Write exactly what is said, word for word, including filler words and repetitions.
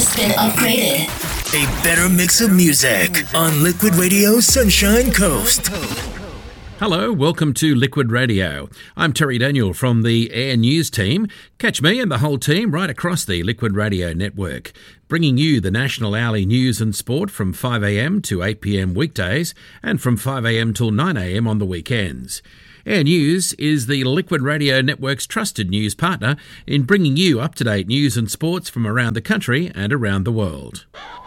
has been upgraded. A better mix of music on Liquid Radio Sunshine Coast. Hello, welcome to Liquid Radio. I'm Terry Daniel from the Air News team. Catch me and the whole team right across the Liquid Radio network, bringing you the national hourly news and sport from five a m to eight p m weekdays and from five a m till nine a m on the weekends. Air News is the Liquid Radio Network's trusted news partner in bringing you up-to-date news and sports from around the country and around the world.